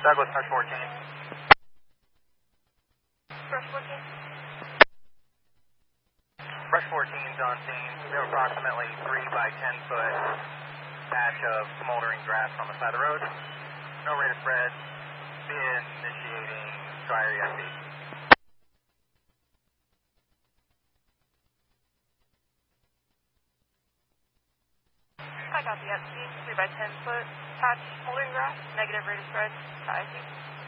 Douglas, Fresh 14. Fresh 14? Fresh 14's on scene. We have approximately 3 by 10 foot patch of smoldering grass on the side of the road. No rate of spread. Been initiating dryer ESP. I got the ESP, 3 by 10 foot patch, smoldering grass, negative rate of spread to IC.